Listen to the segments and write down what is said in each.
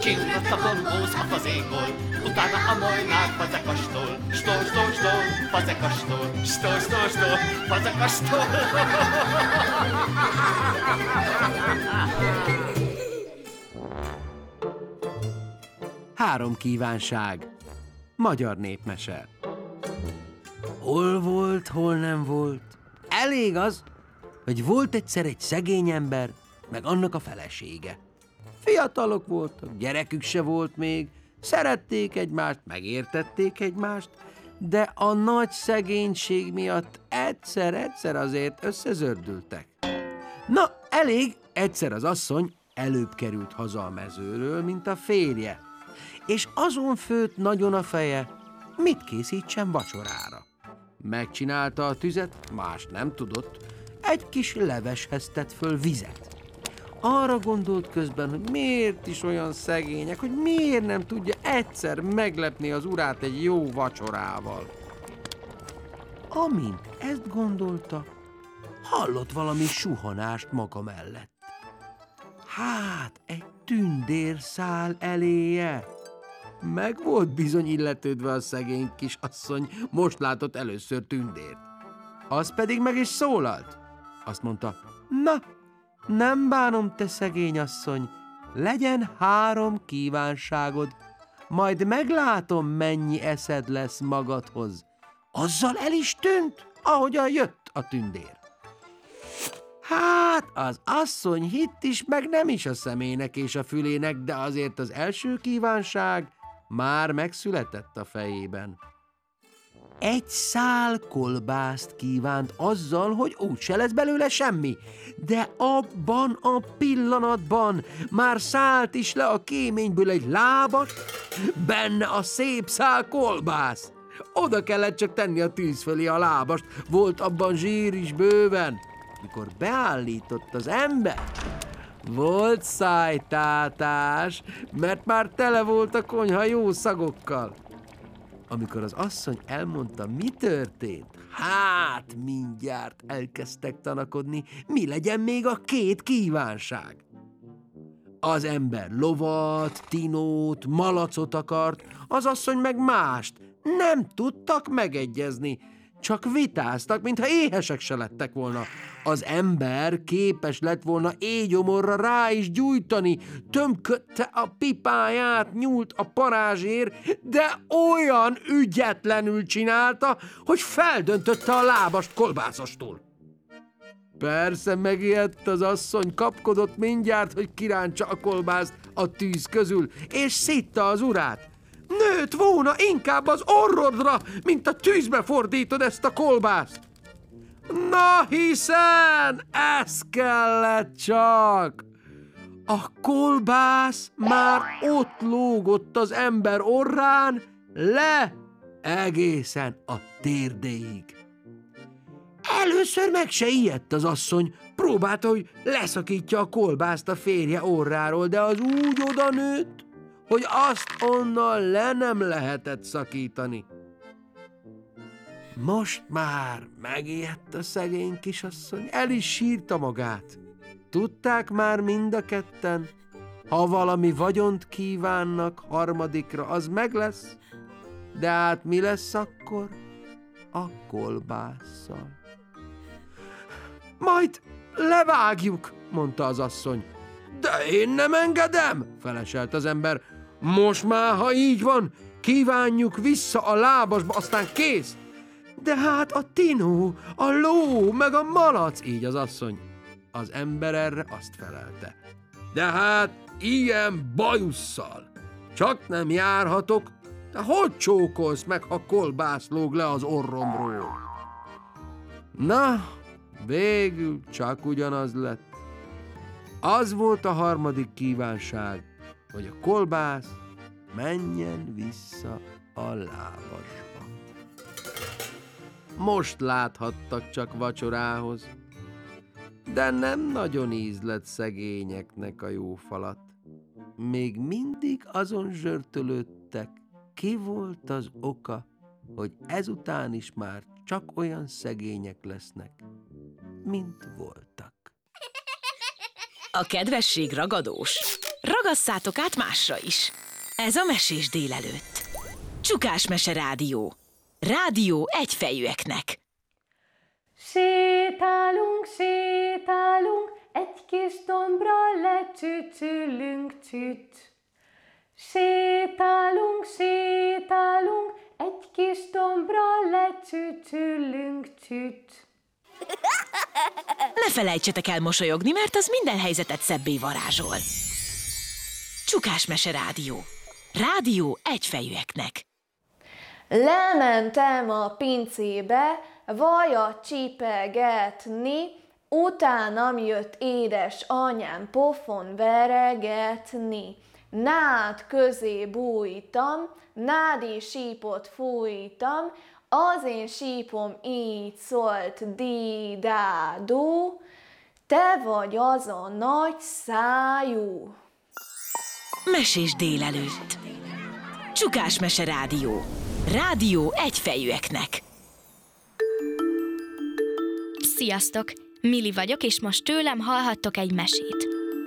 Csingattakon úszhat az égból, utána a molynák fazekastól. Stól, stól, stól, fazekastól. Stól, stól, stól, fazekastól. Három kívánság. Magyar népmese. Hol volt, hol nem volt? Elég az, hogy volt egyszer egy szegény ember, meg annak a felesége. Fiatalok voltak, gyerekük se volt még, szerették egymást, megértették egymást, de a nagy szegénység miatt egyszer-egyszer azért összezördültek. Na, elég, egyszer az asszony előbb került haza a mezőről, mint a férje, és azon főtt nagyon a feje, mit készítsen vacsorára. Megcsinálta a tüzet, más nem tudott, egy kis leveshez tett föl vizet. Arra gondolt közben, hogy miért is olyan szegények, hogy miért nem tudja egyszer meglepni az urát egy jó vacsorával. Amint ezt gondolta, hallott valami suhanást maga mellett. Hát, egy tündér száll eléje. Meg volt bizony illetődve a szegény kisasszony, most látott először tündért. Az pedig meg is szólalt. Azt mondta, na, nem bánom, te szegény asszony, legyen 3 kívánságod, majd meglátom, mennyi eszed lesz magadhoz. Azzal el is tűnt, ahogyan jött a tündér. Hát, az asszony hitt is, meg nem is a szemének és a fülének, de azért az első kívánság már megszületett a fejében. Egy szál kolbászt kívánt azzal, hogy úgyse lesz belőle semmi, de abban a pillanatban már szállt is le a kéményből egy lábas, benne a szép szál kolbász. Oda kellett csak tenni a tűz fölé a lábast, volt abban zsír is bőven. Mikor beállított az ember, volt szájtátás, mert már tele volt a konyha jó szagokkal. Amikor az asszony elmondta, mi történt, hát mindjárt elkezdtek tanakodni, mi legyen még a 2 kívánság. Az ember lovat, tinót, malacot akart, az asszony meg mást. Nem tudtak megegyezni, csak vitáztak, mintha éhesek se lettek volna. Az ember képes lett volna éjgyomorra rá is gyújtani, tömködte a pipáját, nyúlt a parázsért, de olyan ügyetlenül csinálta, hogy feldöntötte a lábast kolbászostól. Persze megijedt az asszony, kapkodott mindjárt, hogy kirántsa a kolbászt a tűz közül, és szitta az urát. Nőtt volna inkább az orrodra, mint a tűzbe fordítod ezt a kolbászt. Na hiszen, ez kellett csak. A kolbász már ott lógott az ember orrán, le egészen a térdéig. Először meg se ijedt az asszony, próbálta, hogy leszakítja a kolbászt a férje orráról, de az úgy oda nőtt, hogy azt onnan le nem lehetett szakítani. Most már megijedt a szegény kisasszony, el is sírta magát. Tudták már mind a ketten, ha valami vagyont kívánnak harmadikra, az meg lesz, de hát mi lesz akkor? A kolbásszal. Majd levágjuk, mondta az asszony. De én nem engedem, feleselt az ember. Most már, ha így van, kívánjuk vissza a lábasba, aztán kész. De hát a tinó, a ló, meg a malac, így az asszony. Az ember erre azt felelte. De hát ilyen bajusszal csak nem járhatok, de hogy csókolsz meg, ha kolbász lóg le az orromról? Na, végül csak ugyanaz lett. Az volt a harmadik kívánság, hogy a kolbász menjen vissza a lábasba. Most láthattak csak vacsorához, de nem nagyon ízlett szegényeknek a jó falat. Még mindig azon zsörtölődtek, ki volt az oka, hogy ezután is már csak olyan szegények lesznek, mint voltak. A kedvesség ragadós. Ragasszátok át másra is. Ez a Mesés délelőtt. Csukás Mese Rádió. Rádió egyfejűeknek. Sétálunk, sétálunk, egy kis dombra lecsücsülünk csücs. Sétálunk, sétálunk, egy kis dombra lecsücsülünk csücs. Ne felejtsetek el mosolyogni, mert az minden helyzetet szebbé varázsol. Csukás Mese Rádió. Rádió egyfejűeknek. Lementem a pincébe vajat csipegetni, utánam jött édes anyám pofon veregetni. Nád közé bújtam, nádi sípot fújtam, az én sípom így szólt, di-dá-dú, te vagy az a nagy szájú. Mesés délelőtt. Csukás Mese Rádió. Rádió egyfejűeknek. Sziasztok! Mili vagyok, és most tőlem hallhattok egy mesét.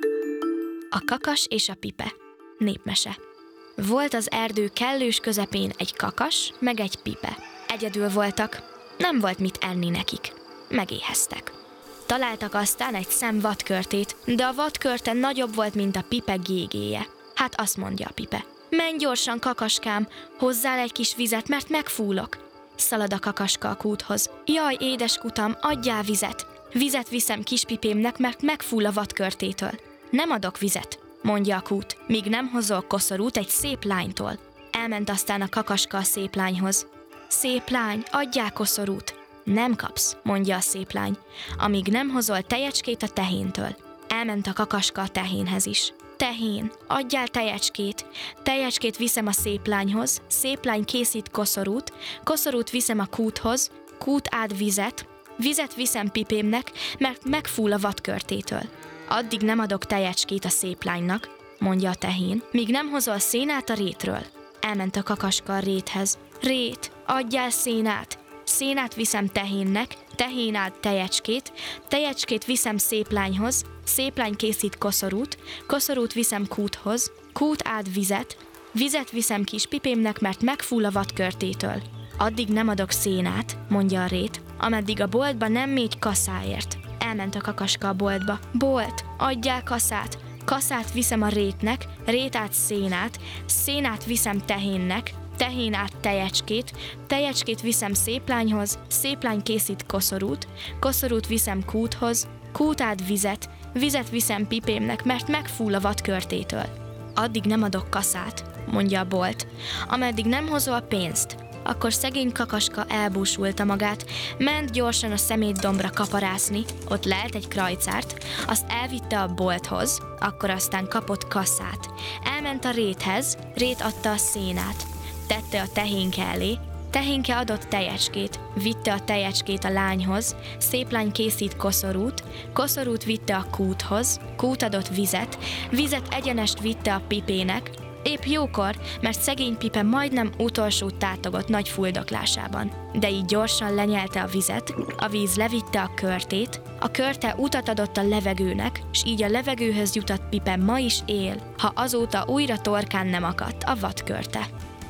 A kakas és a pipe. Népmese. Volt az erdő kellős közepén egy kakas, meg egy pipe. Egyedül voltak, nem volt mit enni nekik. Megéheztek. Találtak aztán egy szem vadkörtét, de a vadkörte nagyobb volt, mint a pipe gégéje. Hát azt mondja a pipe: menj gyorsan, kakaskám, hozzál egy kis vizet, mert megfúlok. Szalad a kakaska a kúthoz. Jaj, édes kutam, adjál vizet. Vizet viszem kispipémnek, mert megfúl a vadkörtétől. Nem adok vizet, mondja a kút, míg nem hozol koszorút egy szép lánytól. Elment aztán a kakaska a szép lányhoz. Szép lány, adjál koszorút. Nem kapsz, mondja a szép lány, amíg nem hozol tejecskét a tehéntől. Elment a kakaska a tehénhez is. Tehén, adjál tejecskét. Tejecskét viszem a szép lányhoz, szép lány készít koszorút, koszorút viszem a kúthoz, kút ad vizet, vizet viszem pipémnek, mert megfúl a vadkörtétől. Addig nem adok tejecskét a szép lánynak, mondja a tehén, míg nem hozol szénát a rétről. Elment a kakaska a réthez. Rét, adjál szénát. Szénát viszem tehénnek, tehén ad tejecskét, tejecskét viszem szép lányhoz, szép lány készít koszorút, koszorút viszem kúthoz, kút ad vizet, vizet viszem kis pipémnek, mert megfúl a vadkörtétől. Addig nem adok szénát, mondja a rét, ameddig a boltba nem mégy kaszáért. Elment a kakaska a boltba. Bolt, adjál kaszát. Kaszát viszem a rétnek, rét át szénát, szénát viszem tehénnek, tehén át tejecskét, tejecskét viszem szép lányhoz, szép lány készít koszorút, koszorút viszem kúthoz, kút át vizet, vizet viszem pipémnek, mert megfúl a vadkörtétől. Addig nem adok kaszát, mondja a bolt, ameddig nem hozol pénzt. Akkor szegény kakaska elbúsulta magát, ment gyorsan a szemétdombra kaparászni, ott lelt egy krajcárt, azt elvitte a bolthoz, akkor aztán kapott kaszát. Elment a réthez, rét adta a szénát, tette a tehénke elé, tehénke adott tejecskét, vitte a tejecskét a lányhoz, szép lány készít koszorút, koszorút vitte a kúthoz, kút adott vizet, vizet egyenest vitte a pipének, épp jókor, mert szegény pipe majdnem utolsót tátogott nagy fuldoklásában. De így gyorsan lenyelte a vizet, a víz levitte a körtét, a körte utat adott a levegőnek, s így a levegőhöz jutott pipe ma is él, ha azóta újra torkán nem akadt a vadkörte.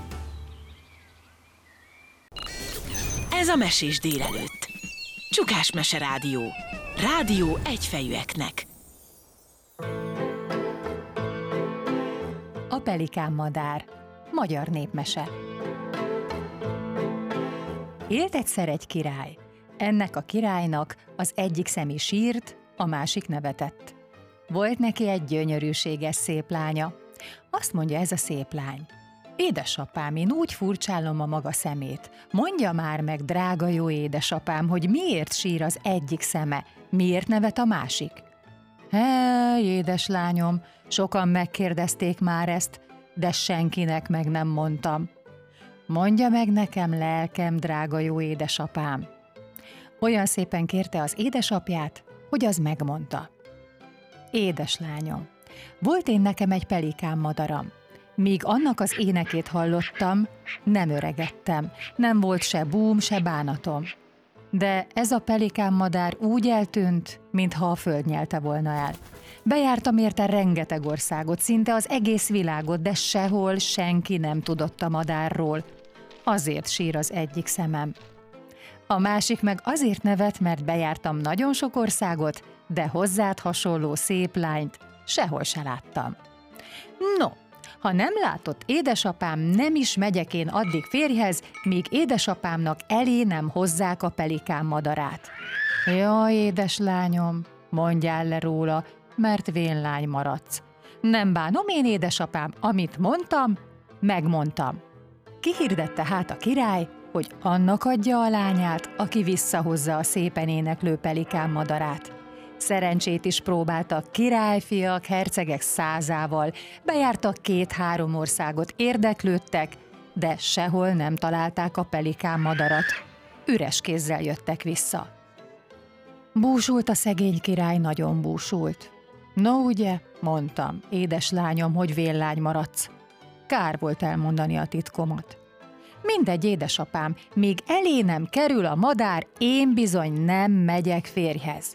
Ez a Mesés délelőtt. Csukás Mese Rádió. Rádió egyfejűeknek. A pelikán madár. Magyar népmese. Élt egyszer egy király. Ennek a királynak az egyik szemi sírt, a másik nevetett. Volt neki egy gyönyörűséges szép lánya. Azt mondja ez a szép lány: édesapám, én úgy furcsálom a maga szemét. Mondja már meg, drága jó édesapám, hogy miért sír az egyik szeme, miért nevet a másik? Édeslányom, sokan megkérdezték már ezt, de senkinek meg nem mondtam. Mondja meg nekem, lelkem, drága jó édesapám. Olyan szépen kérte az édesapját, hogy az megmondta. Édeslányom, volt én nekem egy pelikán madaram. Míg annak az énekét hallottam, nem öregettem, nem volt se búm, se bánatom. De ez a pelikánmadár úgy eltűnt, mintha a föld nyelte volna el. Bejártam érte rengeteg országot, szinte az egész világot, de sehol senki nem tudott a madárról. Azért sír az egyik szemem. A másik meg azért nevet, mert bejártam nagyon sok országot, de hozzád hasonló szép lányt sehol se láttam. No, ha nem látott édesapám, nem is megyek én addig férjhez, míg édesapámnak elé nem hozzák a pelikánmadarát. Jaj, édeslányom, mondjál le róla, mert vénlány maradsz. Nem bánom én, édesapám, amit mondtam, megmondtam. Kihirdette hát a király, hogy annak adja a lányát, aki visszahozza a szépen éneklő pelikánmadarát. Szerencsét is próbáltak királyfiak, hercegek százával, bejártak 2-3 országot, érdeklődtek, de sehol nem találták a pelikánmadarat. Üres kézzel jöttek vissza. Búsult a szegény király, nagyon búsult. No ugye, mondtam, édeslányom, hogy vénlány maradsz. Kár volt elmondani a titkomat. Mindegy, édesapám, míg elé nem kerül a madár, én bizony nem megyek férjhez.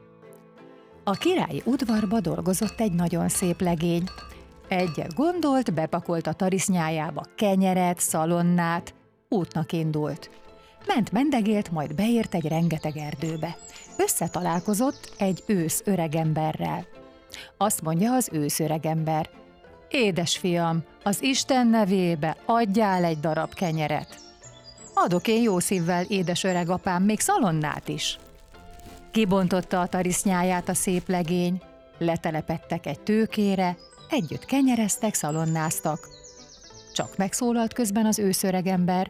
A királyi udvarba dolgozott egy nagyon szép legény. Egyet gondolt, bepakolt a tarisznyájába kenyeret, szalonnát, útnak indult. Ment-mendegélt, majd beért egy rengeteg erdőbe. Összetalálkozott egy ősz öregemberrel. Azt mondja az ősz öregember: édesfiam, az Isten nevébe adjál egy darab kenyeret. Adok én jó szívvel, édes öregapám, még szalonnát is. Kibontotta a tarisznyáját a szép legény, letelepedtek egy tőkére, együtt kenyereztek, szalonnáztak. Csak megszólalt közben az őszöregember: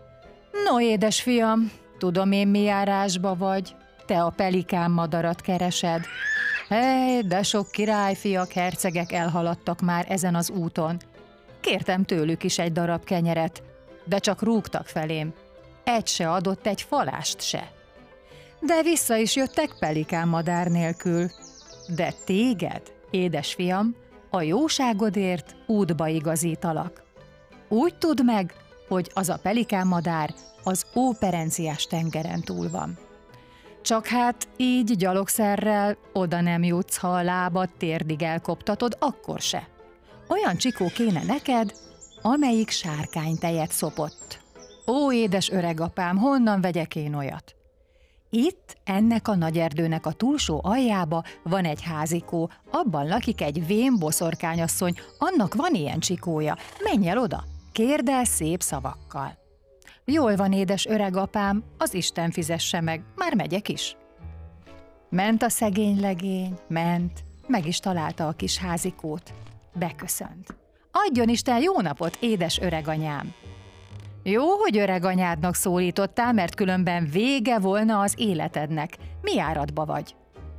no, édesfiam, tudom én mi járásba vagy, te a pelikánmadarat keresed. Hely, de sok királyfiak, hercegek elhaladtak már ezen az úton. Kértem tőlük is egy darab kenyeret, de csak rúgtak felém. Egy se adott egy falást se. De vissza is jöttek pelikánmadár nélkül. De téged, édesfiam, a jóságodért útba igazítalak. Úgy tudd meg, hogy az a pelikánmadár az Óperenciás tengeren túl van. Csak hát így gyalogszerrel oda nem jutsz, ha a lábad térdig elkoptatod, akkor se. Olyan csikó kéne neked, amelyik sárkánytejet szopott. Ó, édes öregapám, honnan vegyek én olyat? Itt, ennek a nagy erdőnek a túlsó aljába van egy házikó, abban lakik egy vén boszorkányasszony, annak van ilyen csikója. Menj el oda, kérd el szép szavakkal. Jól van, édes öregapám, az Isten fizesse meg, már megyek is. Ment a szegény legény, ment, meg is találta a kis házikót. Beköszönt. Adjon Isten jó napot, édes öreganyám! Jó, hogy öreganyádnak szólítottál, mert különben vége volna az életednek. Mi áradba vagy?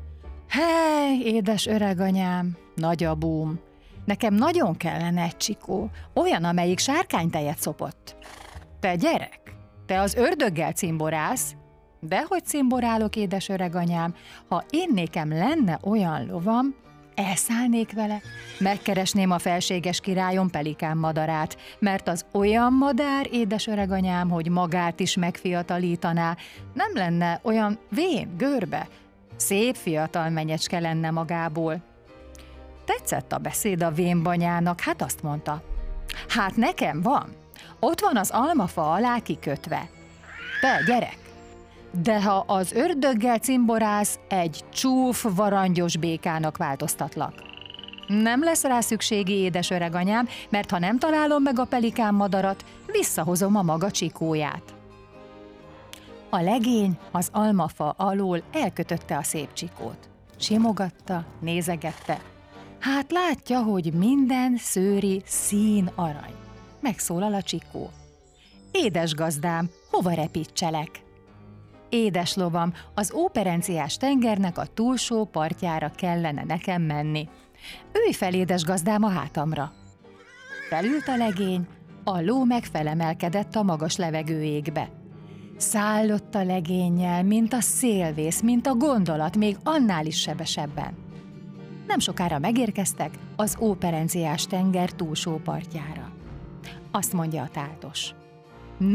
Hely, édes öreganyám, nagy a búm. Nekem nagyon kellene egy csikó, olyan, amelyik sárkánytejet szopott. Te gyerek, te az ördöggel cimborálsz? Dehogy cimborálok, édes öreganyám, ha én nékem lenne olyan lovam, elszállnék vele, megkeresném a felséges királyom pelikánmadarát, mert az olyan madár, édes öreganyám, hogy magát is megfiatalítaná, nem lenne olyan vén, görbe, szép fiatal menyecske lenne magából. Tetszett a beszéd a vénbanyának, hát azt mondta: hát nekem van, ott van az almafa alá kikötve. Te, gyerek! De ha az ördöggel cimborálsz, egy csúf, varangyos békának változtatlak. Nem lesz rá szükségi, édes öreganyám, mert ha nem találom meg a pelikánmadarat, visszahozom a maga csikóját. A legény az almafa alól elkötötte a szép csikót. Simogatta, nézegette. Hát látja, hogy minden szőri szín arany. Megszólal a csikó: édes gazdám, hova repítselek? Édes lovam, az Óperenciás tengernek a túlsó partjára kellene nekem menni. Ülj fel, édes gazdám, a hátamra. Felült a legény, a ló meg felemelkedett a magas levegő égbe. Szállott a legénnyel, mint a szélvész, mint a gondolat, még annál is sebesebben. Nem sokára megérkeztek az Óperenciás tenger túlsó partjára. Azt mondja a táltos: no,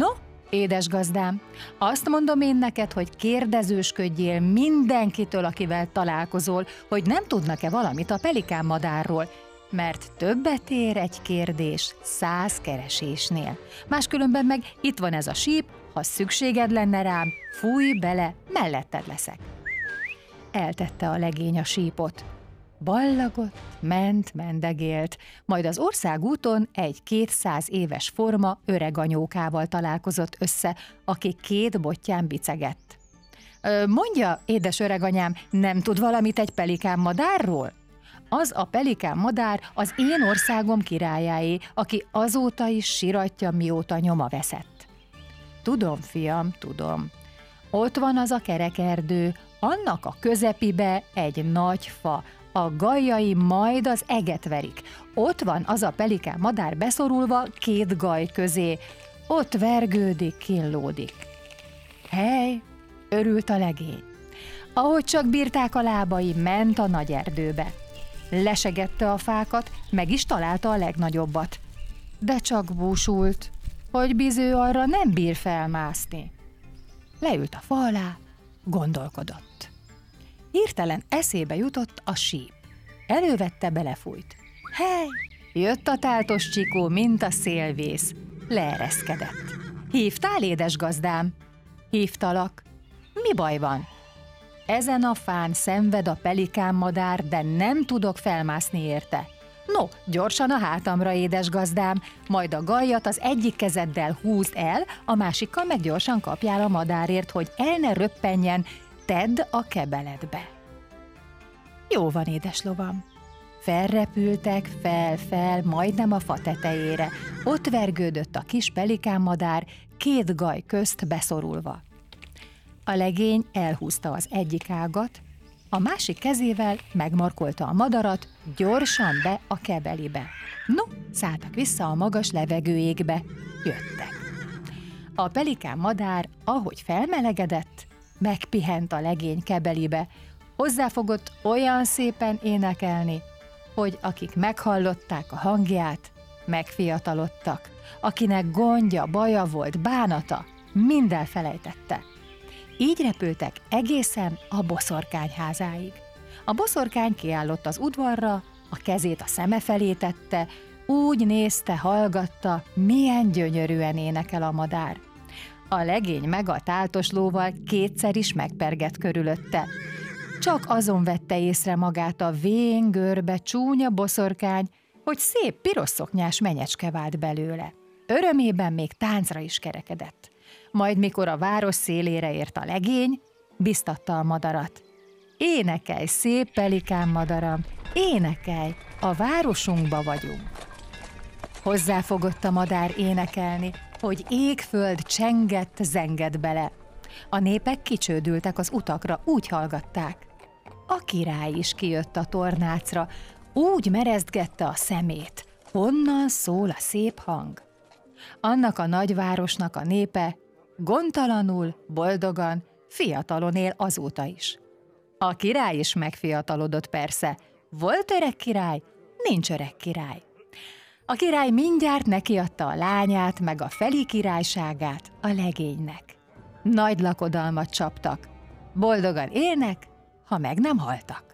Édesgazdám, azt mondom én neked, hogy kérdezősködjél mindenkitől, akivel találkozol, hogy nem tudnak-e valamit a pelikánmadárról, mert többet ér egy kérdés 100 keresésnél. Máskülönben meg itt van ez a síp, ha szükséged lenne rám, fújj bele, melletted leszek. Eltette a legény a sípot. Ballagott, mendegélt, majd az országúton egy 200 éves forma öreg anyókával találkozott össze, aki 2 bottyán bicegett. Mondja, édes öreganyám, nem tud valamit egy pelikánmadárról? Az a pelikánmadár az én országom királyáé, aki azóta is siratja, mióta nyoma veszett. Tudom, fiam, tudom. Ott van az a kerekerdő, annak a közepibe egy nagy fa, a gajjai majd az eget verik. Ott van az a pelikánmadár beszorulva 2 gaj közé. Ott vergődik, kínlódik. Hely, örült a legény. Ahogy csak bírták a lábai, ment a nagy erdőbe. Lesegette a fákat, meg is találta a legnagyobbat. De csak búsult, hogy biző arra nem bír felmászni. Leült a fa alá, gondolkodott. Hirtelen eszébe jutott a síp. Elővette, belefújt. Hely! Jött a táltos csikó, mint a szélvész. Leereszkedett. Hívtál, édesgazdám? Hívtalak. Mi baj van? Ezen a fán szenved a pelikánmadár, de nem tudok felmászni érte. No, gyorsan a hátamra, édesgazdám, majd a gajjat az egyik kezeddel húzd el, a másikkal meg gyorsan kapjál a madárért, hogy el ne röppenjen, tedd a kebeledbe. Jó van, édes lovam. Felrepültek, fel, majdnem a fa tetejére. Ott vergődött a kis pelikánmadár, 2 gaj közt beszorulva. A legény elhúzta az egyik ágat, a másik kezével megmarkolta a madarat, gyorsan be a kebelibe. No, szálltak vissza a magas levegőjégbe, jöttek. A pelikánmadár, ahogy felmelegedett, megpihent a legény kebelibe, hozzáfogott olyan szépen énekelni, hogy akik meghallották a hangját, megfiatalodtak. Akinek gondja, baja volt, bánata, mind elfelejtette. Így repültek egészen a boszorkány házáig. A boszorkány kiállott az udvarra, a kezét a szeme felé tette, úgy nézte, hallgatta, milyen gyönyörűen énekel a madár. A legény meg a táltos lóval 2-szer is megpergett körülötte. Csak azon vette észre magát a vén, görbe, csúnya boszorkány, hogy szép piros szoknyás menyecske vált belőle. Örömében még táncra is kerekedett. Majd mikor a város szélére ért a legény, biztatta a madarat. Énekelj, szép pelikánmadaram, énekelj, a városunkba vagyunk. Hozzáfogott a madár énekelni, hogy égföld csengett, zengett bele. A népek kicsődültek az utakra, úgy hallgatták. A király is kijött a tornácra, úgy mereztgette a szemét. Honnan szól a szép hang? Annak a nagyvárosnak a népe gondtalanul, boldogan, fiatalon él azóta is. A király is megfiatalodott persze. Volt öreg király, nincs öreg király. A király mindjárt nekiadta a lányát, meg a feli királyságát a legénynek. Nagy lakodalmat csaptak. Boldogan élnek, ha meg nem haltak.